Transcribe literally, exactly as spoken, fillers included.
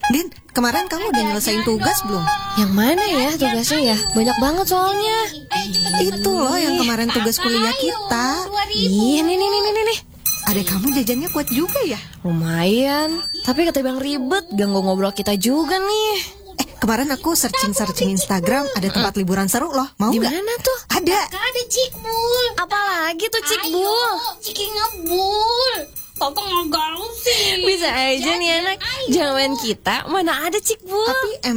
Din, kemarin kamu udah nyelesain tugas belum? Yang mana ya tugasnya ya? Banyak banget soalnya. Itu loh yang kemarin tugas kuliah kita. Ih, nih nih nih nih nih. Adek kamu jajannya kuat juga ya? Lumayan. Tapi kata Bang ribet, ganggu ngobrol kita juga nih. Eh, kemarin aku searching-searching Instagram, ada tempat liburan seru loh. Mau Di nggak? mana tuh? Ada. Ada Cikbul. Apalagi tuh Cikbul? Ayo, Ciki ngebul. Papa nggak galau sih. Bisa aja nih anak. Zaman kita mana ada Cikbul. Tapi